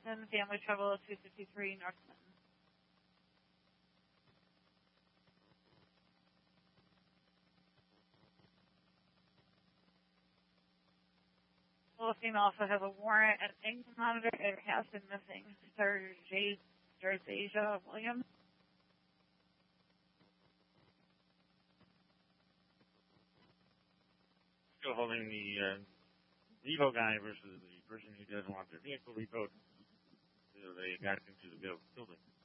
Clinton, family trouble, 253 North Clinton. Well, the female also has a warrant at England Monitor. It has been missing. Jarzasia Williams. Still holding the repo guy versus the person who doesn't want their vehicle repoed. So they got into the building.